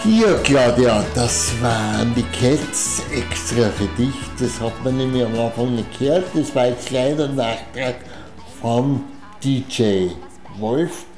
Ja, Claudia, das waren die Cats extra für dich. Das hat man nämlich am Anfang nicht gehört. Das war jetzt leider ein Nachtrag von DJ Wolf.